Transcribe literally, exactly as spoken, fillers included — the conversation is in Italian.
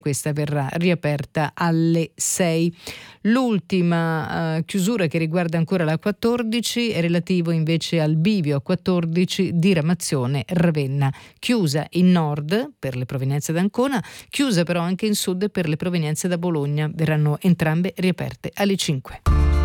questa verrà riaperta alle sei. L'ultima eh, chiusura che riguarda ancora la quattordici è relativo invece al bivio quattordici diramazione Ravenna, chiusa in nord per le provenienze da Ancona, chiusa però anche in sud per le provenienze da Bologna. Verranno entrambe riaperte alle cinque.